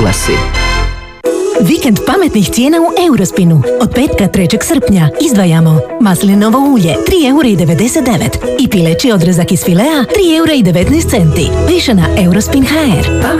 oglasi. Vikend pametnih cijena u Eurospinu. Od petka 3. srpnja izdvajamo maslinovo ulje 3,99 € i pileći odrezak iz filea 3,19 €. Više na Eurospin.hr.